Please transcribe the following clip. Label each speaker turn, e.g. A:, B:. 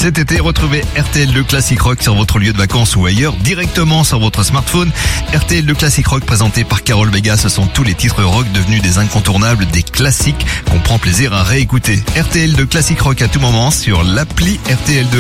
A: Cet été, retrouvez RTL Le Classic Rock sur votre lieu de vacances ou ailleurs, directement sur votre smartphone. RTL Le Classic Rock présenté par Carole Vega, ce sont tous les titres rock devenus des incontournables, des classiques qu'on prend plaisir à réécouter. RTL Le Classic Rock à tout moment sur l'appli RTL2.